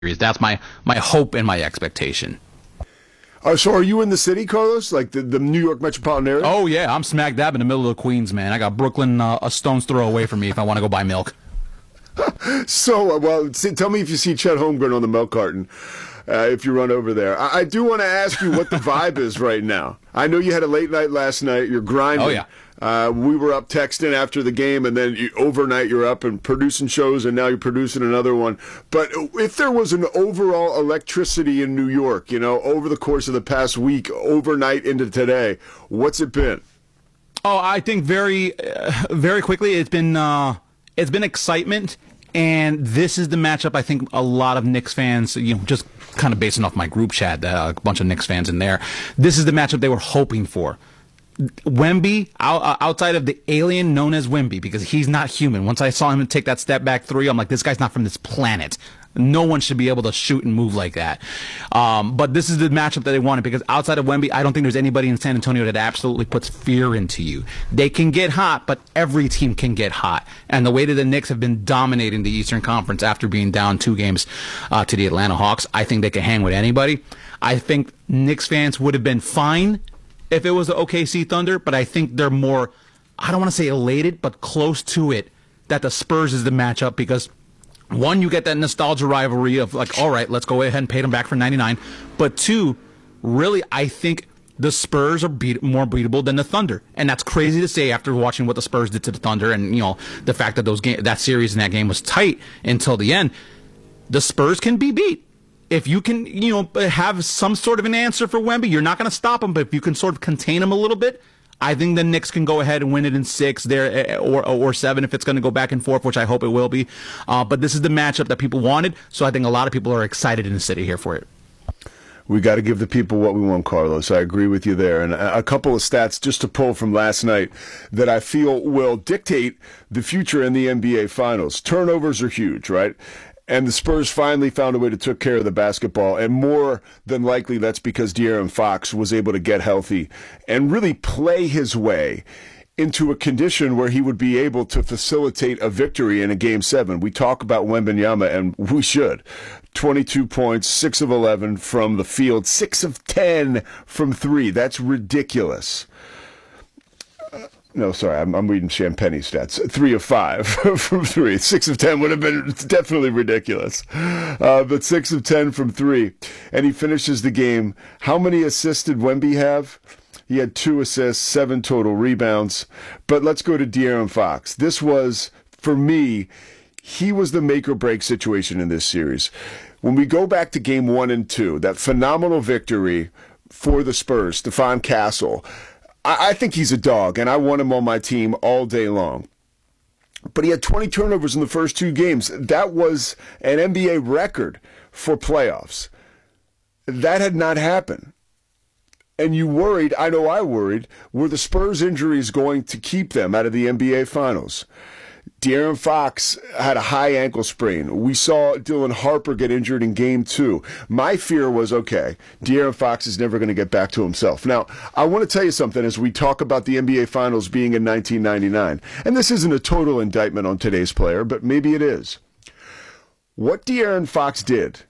That's my hope and my expectation. So are you in the city, Carlos? Like the New York metropolitan area? Oh, yeah. I'm smack dab in the middle of Queens, man. I got Brooklyn a stone's throw away from me if I want to go buy milk. So, tell me if you see Chet Holmgren on the milk carton if you run over there. I do want to ask you what the vibe is right now. I know you had a late night last night. You're grinding. Oh, yeah. We were up texting after the game, and then overnight you're up and producing shows, and now you're producing another one. But if there was an overall electricity in New York, over the course of the past week, overnight into today, what's it been? Oh, I think very, very quickly it's been excitement, and this is the matchup I think a lot of Knicks fans, just kind of basing off my group chat, a bunch of Knicks fans in there, this is the matchup they were hoping for. Wemby, outside of the alien known as Wemby, because he's not human. Once I saw him take that step back three, I'm like, this guy's not from this planet. No one should be able to shoot and move like that. But this is the matchup that they wanted, because outside of Wemby, I don't think there's anybody in San Antonio that absolutely puts fear into you. They can get hot, but every team can get hot. And the way that the Knicks have been dominating the Eastern Conference after being down 2 games to the Atlanta Hawks, I think they can hang with anybody. I think Knicks fans would have been fine if it was the OKC Thunder, but I think they're more, I don't want to say elated, but close to it, that the Spurs is the matchup, because one, you get that nostalgia rivalry of like, all right, let's go ahead and pay them back for 99. But two, really, I think the Spurs are more beatable than the Thunder. And that's crazy to say after watching what the Spurs did to the Thunder, and the fact that that series and that game was tight until the end. The Spurs can be beat. If you can, have some sort of an answer for Wemby, you're not going to stop him, but if you can sort of contain him a little bit, I think the Knicks can go ahead and win it in 6 there, or 7 if it's going to go back and forth, which I hope it will be. But this is the matchup that people wanted, so I think a lot of people are excited in the city here for it. We got to give the people what we want, Carlos. I agree with you there. And a couple of stats just to pull from last night that I feel will dictate the future in the NBA Finals. Turnovers are huge, right? And the Spurs finally found a way to take care of the basketball. And more than likely, that's because De'Aaron Fox was able to get healthy and really play his way into a condition where he would be able to facilitate a victory in a Game 7. We talk about Wembanyama, and we should. 22 points, 6 of 11 from the field, 6 of 10 from 3. That's ridiculous. No, sorry, I'm reading Champagne's stats. 3 of 5 from 3. 6 of 10 would have been definitely ridiculous. But 6 of 10 from 3. And he finishes the game. How many assists did Wemby have? He had 2 assists, 7 total rebounds. But let's go to De'Aaron Fox. This was, for me, he was the make-or-break situation in this series. When we go back to Game 1 and 2, that phenomenal victory for the Spurs, Stephon Castle, I think he's a dog, and I want him on my team all day long. But he had 20 turnovers in the first 2 games. That was an NBA record for playoffs. That had not happened. And you worried, I know I worried, were the Spurs injuries going to keep them out of the NBA Finals? De'Aaron Fox had a high ankle sprain. We saw Dylan Harper get injured in Game 2. My fear was, okay, De'Aaron Fox is never going to get back to himself. Now, I want to tell you something as we talk about the NBA Finals being in 1999. And this isn't a total indictment on today's player, but maybe it is. What De'Aaron Fox did,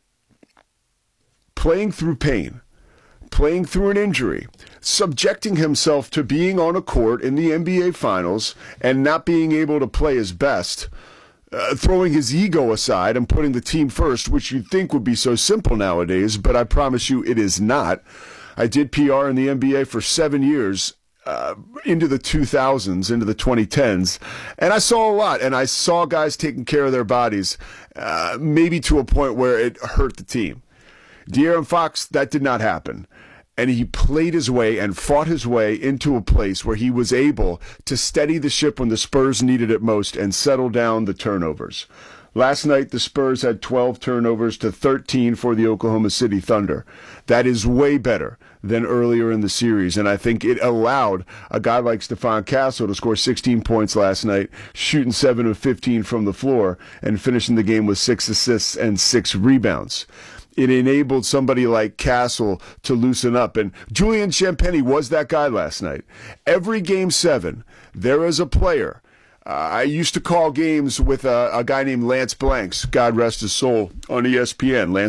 playing through pain, playing through an injury, subjecting himself to being on a court in the NBA Finals and not being able to play his best, throwing his ego aside and putting the team first, which you'd think would be so simple nowadays, but I promise you it is not. I did PR in the NBA for 7 years, into the 2000s, into the 2010s, and I saw a lot, and I saw guys taking care of their bodies, maybe to a point where it hurt the team. De'Aaron Fox, that did not happen. And he played his way and fought his way into a place where he was able to steady the ship when the Spurs needed it most and settle down the turnovers. Last night, the Spurs had 12 turnovers to 13 for the Oklahoma City Thunder. That is way better than earlier in the series, and I think it allowed a guy like Stephon Castle to score 16 points last night, shooting 7 of 15 from the floor, and finishing the game with 6 assists and 6 rebounds. It enabled somebody like Castle to loosen up. And Julian Champagnie was that guy last night. Every Game 7, there is a player, I used to call games with a guy named Lance Blanks, God rest his soul, on ESPN. Lance